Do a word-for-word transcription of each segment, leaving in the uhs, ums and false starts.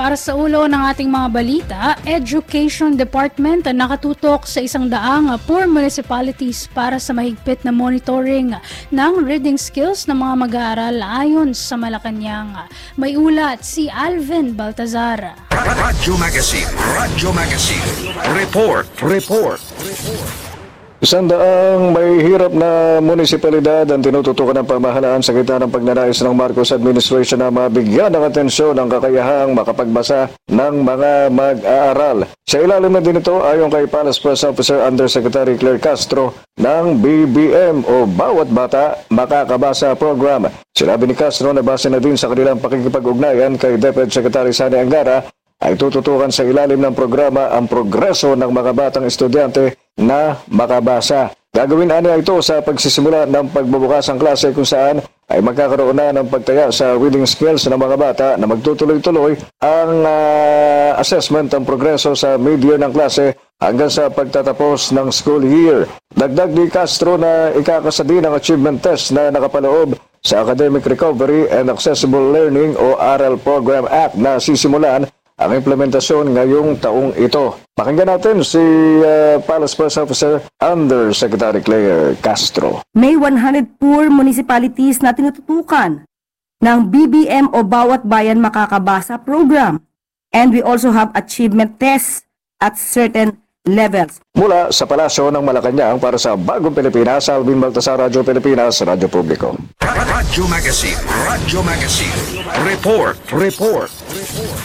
para sa ulo ng ating mga balita, Education Department ang nakatutok sa isang daang poor municipalities para sa mahigpit na monitoring ng reading skills ng mga mag-aaral ayon sa Malacanang. May ulat si Alvin Baltazar. Radyo Magazine, Radyo Magazine, Report, Report, Report. Isang daang may hirap na munisipalidad ang tinututukan ng pamahalaan sa gitna ng pagnanais ng Marcos administration na mabigyan ng atensyon ang kakayahang makapagbasa ng mga mag-aaral. Sa ilalim na din ito, ayon kay Palace Press Officer Undersecretary Claire Castro ng B B M o Bawat Bata Makakabasa Program. Sinabi ni Castro na base na din sa kanilang pakikipag-ugnayan kay Deputy Secretary Sani Angara ay tututukan sa ilalim ng programa ang progreso ng mga batang estudyante na makabasa. Gagawin niya ito sa pagsisimula ng pagbubukas ng klase kung saan ay magkakaroon na ng pagtaya sa reading skills ng mga bata na magtutuloy-tuloy ang uh, assessment ng progreso sa mid-year ng klase hanggang sa pagtatapos ng school year. Dagdag ni Castro na ikakasa din ang achievement test na nakapaloob sa Academic Recovery and Accessible Learning o A R A L Program Act na sisimulan ang implementasyon ngayong taong ito. Pakinggan natin si uh, Palace Press Officer Undersecretary Claire Castro. May one hundred poor municipalities na tinututukan ng B B M o Bawat Bayan Makakabasa program. And we also have achievement tests at certain levels. Mula sa Palasyo ng Malacanang para sa Bagong Pilipinas, Alvin Baltasar, Radyo Pilipinas, Radyo Publiko. Radyo Magazine, Radyo Magazine, Report, Report, Report.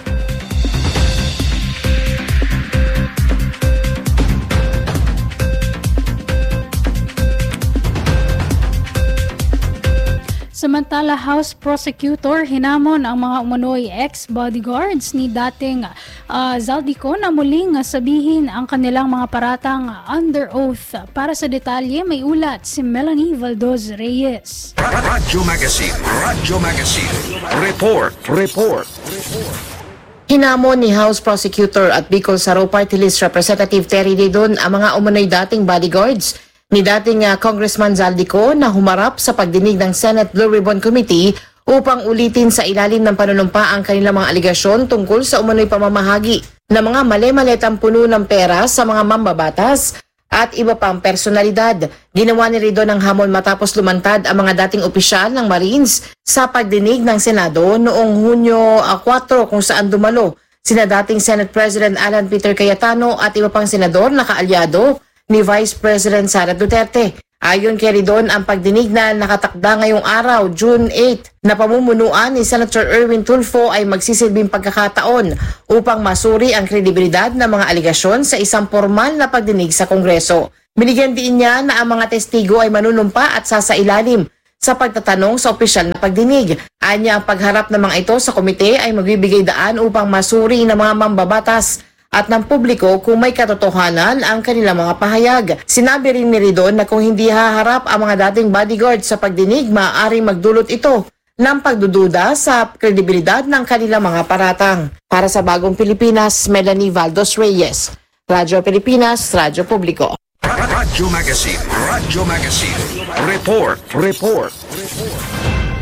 Samantala, House Prosecutor hinamon ang mga umano'y ex-bodyguards ni dating uh, Zaldico na muling sabihin ang kanilang mga paratang under oath. Para sa detalye, may ulat si Melanie Valdoz Reyes. Radyo Magazine, Radyo Magazine, Report, Report, Report. Hinamon ni House Prosecutor at Bicol Saro Party List Representative Terry Didon ang mga umano'y dating bodyguards ni dating uh, Congressman Zaldico na humarap sa pagdinig ng Senate Blue Ribbon Committee upang ulitin sa ilalim ng panunumpa ang kanilang mga aligasyon tungkol sa umano'y pamamahagi ng mga mali-maletang puno ng pera sa mga mambabatas at iba pang personalidad. Ginawa ni Ridon ang hamon matapos lumantad ang mga dating opisyal ng Marines sa pagdinig ng Senado noong Hunyo four kung saan dumalo sina dating Senate President Alan Peter Cayetano at iba pang senador na kaalyado ni Vice President Sara Duterte. Ayon kay Ridon, ang pagdinig na nakatakda ngayong araw, June eighth, na pamumunuan ni Senator Erwin Tulfo ay magsisilbing pagkakataon upang masuri ang kredibilidad ng mga aligasyon sa isang formal na pagdinig sa Kongreso. Binigyan din niya na ang mga testigo ay manunumpa at sasailalim sa pagtatanong sa opisyal na pagdinig. Anya, ang pagharap ng mga ito sa komite ay magbibigay daan upang masuri ng mga mambabatas at ng publiko kung may katotohanan ang kanilang mga pahayag. Sinabi rin ni Ridon na kung hindi haharap ang mga dating bodyguard sa pagdinig, maaaring magdulot ito ng pagdududa sa kredibilidad ng kanilang mga paratang. Para sa Bagong Pilipinas, Melanie Valdoz Reyes, Radyo Pilipinas, Radyo Publiko. Radyo Magazine, Radyo Magazine, Report, Report, Report.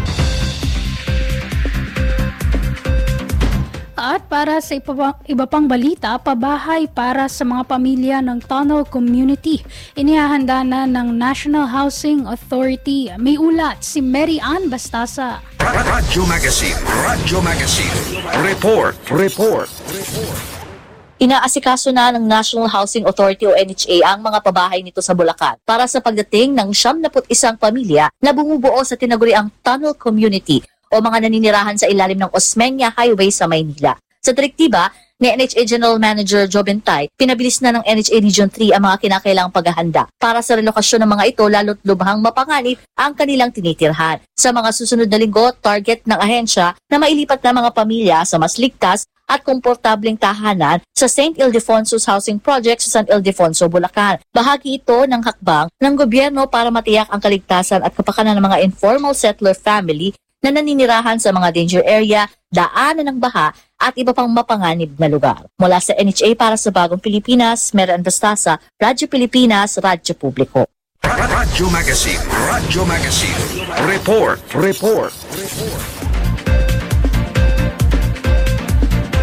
At para sa iba, iba pang balita, pabahay para sa mga pamilya ng Tunnel Community. Inihahanda na ng National Housing Authority. May ulat si Mary Ann Bastasa. Radyo Magazine, Radyo Magazine, Report, Report, Report. Inaasikaso na ng National Housing Authority o N H A ang mga pabahay nito sa Bulacan para sa pagdating ng siyam na put isang pamilya na bumubuo sa tinaguriang Tunnel Community o mga naninirahan sa ilalim ng Osmeña Highway sa Maynila. Sa direktiba ni N H A General Manager Joe Bentay, pinabilis na ng N H A Region three ang mga kinakailangang paghahanda para sa relokasyon ng mga ito lalo't lubhang mapanganib ang kanilang tinitirhan. Sa mga susunod na linggo, target ng ahensya na mailipat na mga pamilya sa mas ligtas at komportableng tahanan sa Saint Ildefonso's Housing Project sa San Ildefonso, Bulacan. Bahagi ito ng hakbang ng gobyerno para matiyak ang kaligtasan at kapakanan ng mga informal settler family na naninirahan sa mga danger area, daanan ng baha at iba pang mapanganib na lugar. Mula sa N H A para sa Bagong Pilipinas, Mary Ann Bastasa, Radyo Pilipinas, Radyo Publiko. Radyo Magazine, Radyo Magazine, Report, Report, Report.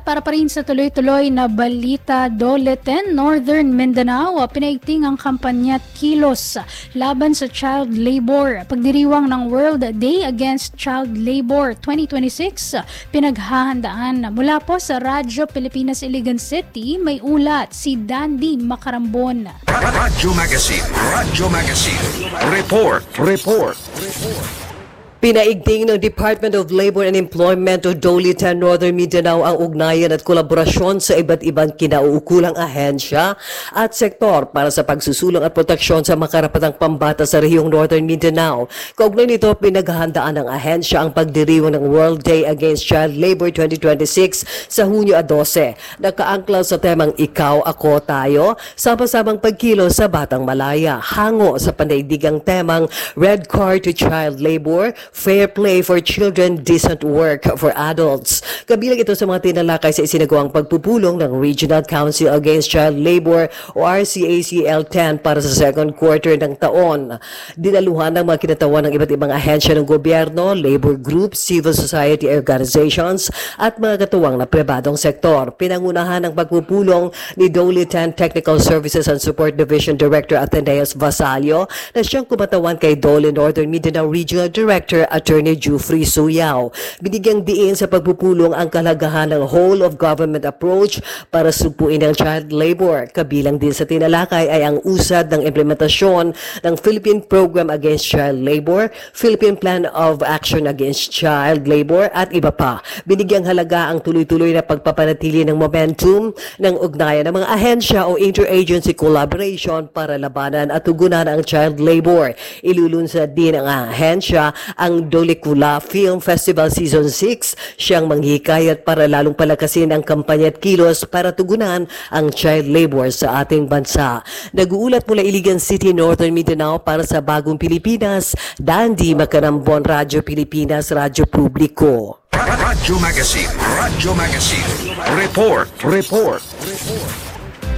para pa rin sa tuloy-tuloy na balita, Doleten, Northern Mindanao, pinaigting ang kampanya at kilos laban sa child labor. Pagdiriwang ng World Day Against Child Labor twenty twenty-six, pinaghahandaan mula po sa Radyo Pilipinas Iligan City, may ulat si Dandy Macarambon. Radyo Magazine. Radyo Magazine. Report. Report. Pinaigting ng Department of Labor and Employment o Dolitan Northern Mindanao ang ugnayan at kolaborasyon sa iba't ibang kinauukulang ahensya at sektor para sa pagsusulong at proteksyon sa mga karapatang pambata sa rehiyong Northern Mindanao. Kaugnay nito, pinaghahandaan ng ahensya ang pagdiriwang ng World Day Against Child Labor twenty twenty-six sa Hunyo twelve. Nakaangklaw sa temang Ikaw, Ako, Tayo, sama-samang pagkilos sa Batang Malaya, hango sa pandaigdigang temang Red Card to Child Labor, Fair Play for Children, Decent Work for Adults. Kabilang ito sa mga tinalakay sa isinagawang pagpupulong ng Regional Council Against Child Labor o R C A C L ten para sa second quarter ng taon. Dinaluhan ng mga kinatawan ng iba't ibang ahensya ng gobyerno, labor groups, civil society organizations at mga katuwang na pribadong sektor. Pinangunahan ng pagpupulong ni Dolitan Technical Services and Support Division Director Ateneas Vasallo na siyang kumatawan kay Dole Northern Mindanao Regional Director Attorney Jufrey Suyao. Binigyang diin sa pagpupulong ang kalagahan ng whole of government approach para supuin ang child labor. Kabilang din sa tinalakay ay ang usad ng implementasyon ng Philippine Program Against Child Labor, Philippine Plan of Action Against Child Labor at iba pa. Binigyang halaga ang tuloy-tuloy na pagpapanatili ng momentum ng ugnayan ng mga ahensya o interagency collaboration para labanan at tugunan ang child labor. Ilulunsad din ang ahensya ang Dolikula Film Festival Season six, siyang manghikayat para lalong palakasin ang kampanya at kilos para tugunan ang child labor sa ating bansa. Nag-uulat mula Iligan City, Northern Mindanao para sa Bagong Pilipinas, Dandy Macarambon, Radyo Pilipinas, Radyo Publiko. Radyo Magazine. Radyo Magazine. Report. Report. Report.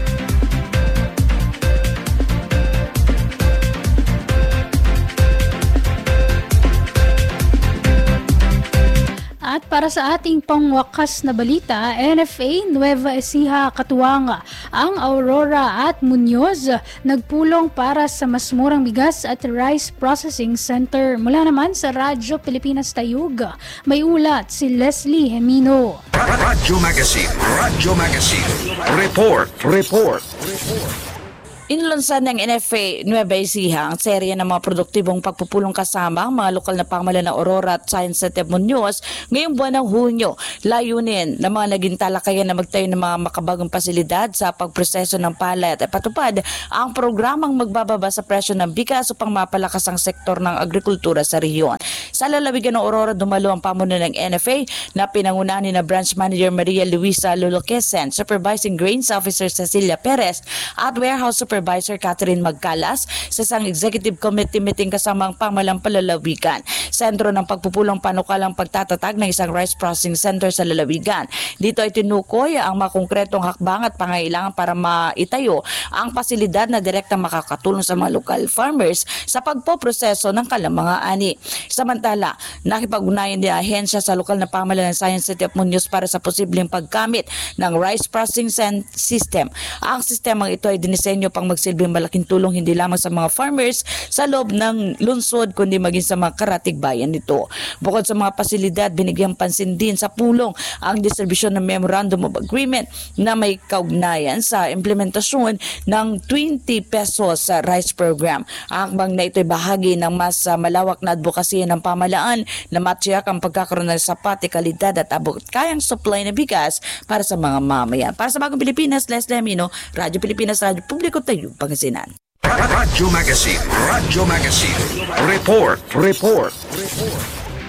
At para sa ating pangwakas na balita, N F A, Nueva Ecija, Katuwang, ang Aurora at Muñoz nagpulong para sa mas murang bigas at rice processing center. Mula naman sa Radyo Pilipinas Tayug, may ulat si Leslie Hemino. Radyo Magazine. Radyo Magazine. Report. Report. Report. Inlunsad ng N F A Nueva Ecija ang serye ng mga produktibong pagpupulong kasama ang mga lokal na pamahalaan ng Aurora at Science Center Muñoz ngayong buwan ng Hunyo. Layunin ng mga naging talakayan na magtayo ng mga makabagong pasilidad sa pagproseso ng palay at patupad ang programang magbababa sa presyo ng bigas upang mapalakas ang sektor ng agrikultura sa rehiyon. Sa lalawigan ng Aurora, dumalo ang pamunuan ng N F A na pinangunahan ni na Branch Manager Maria Luisa Loloquesen, Supervising Grains Officer Cecilia Perez at Warehouse Supervisor Supervisor Catherine Magcalas sa isang executive committee meeting kasama ang pamahalang palalawigan. Sentro ng pagpupulong panukalang pagtatatag ng isang rice processing center sa lalawigan. Dito ay tinukoy ang mga konkretong hakbang at pangailangan para maitayo ang pasilidad na direktang makakatulong sa mga local farmers sa pagpoproseso ng kanilang mga ani. Samantala, nakipag-ugnayan din ang ahensya sa lokal na pamahalaan ng Science City of Muñoz para sa posibleng paggamit ng rice processing system. Ang sistemang ito ay dinisenyo pang magsilbing malaking tulong hindi lamang sa mga farmers sa loob ng lungsod kundi maging sa mga karatig bayan nito. Bukod sa mga pasilidad, binigyang pansin din sa pulong ang distribusyon ng Memorandum of Agreement na may kaugnayan sa implementasyon ng twenty pesos sa rice program. Ang hakbang na ito ay bahagi ng mas uh, malawak na advokasya ng pamahalaan na matiyak ang pagkakaroon ng sapat, kalidad at abot kayang supply na bigas para sa mga mamayan. Para sa Bagong Pilipinas, Leslie Amino, Radyo Pilipinas, Radyo Publiko, Tayug, Pangasinan. Radyo Magazine. Radyo Magazine. Report. Report. Report.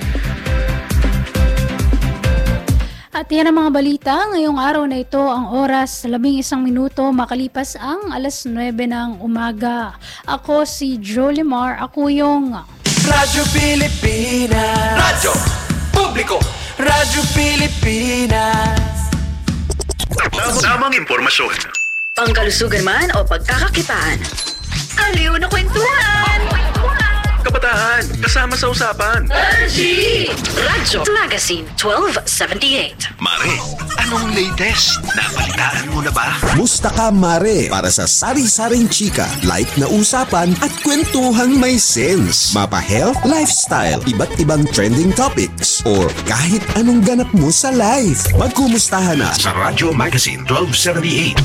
At yan ang mga balita. Ngayong araw na ito, ang oras, labing isang minuto, makalipas ang alas nuwebe ng umaga. Ako si Jolimar Akuyong. Radyo Pilipinas. Radyo Publiko. Radyo Pilipinas. Tamang impormasyon. Pangkalusugan man o pagkakakitaan. Aliw na kwentuhan. kabataan. Kasama sa usapan. Radyo Magazine twelve seventy-eight. Mare, anong latest? Nabalitaan mo na ba? Musta ka, Mare? Para sa sari-saring chika, like na usapan at kwentuhang may sense. Mapa-health, lifestyle, iba't ibang trending topics, or kahit anong ganap mo sa life. Magkumustahan na Sa Radyo Magazine twelve seventy-eight.